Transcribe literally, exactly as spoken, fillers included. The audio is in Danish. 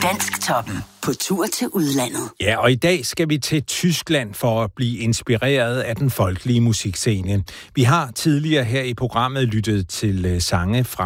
Dansktoppen. På tur til udlandet. Ja, og i dag skal vi til Tyskland for at blive inspireret af den folkelige musikscene. Vi har tidligere her i programmet lyttet til sange fra